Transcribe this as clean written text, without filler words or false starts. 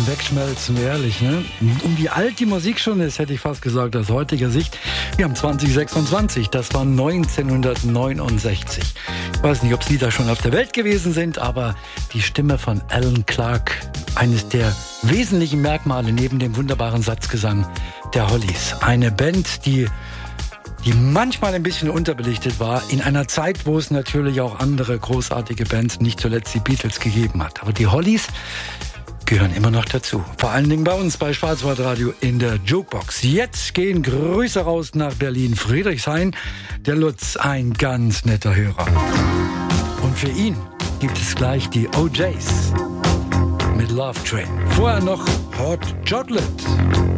zum Wegschmelzen, ehrlich, ne? Um wie alt die Musik schon ist, hätte ich fast gesagt, aus heutiger Sicht. Wir haben 2026, das war 1969. Ich weiß nicht, ob Sie da schon auf der Welt gewesen sind, aber die Stimme von Alan Clark, eines der wesentlichen Merkmale neben dem wunderbaren Satzgesang der Hollies. Eine Band, die manchmal ein bisschen unterbelichtet war, in einer Zeit, wo es natürlich auch andere großartige Bands, nicht zuletzt die Beatles, gegeben hat. Aber die Hollies gehören immer noch dazu. Vor allen Dingen bei uns bei Schwarzwaldradio in der Jukebox. Jetzt gehen Grüße raus nach Berlin. Friedrichshain, der Lutz, ein ganz netter Hörer. Und für ihn gibt es gleich die OJs mit Love Train. Vorher noch Hot Chocolate.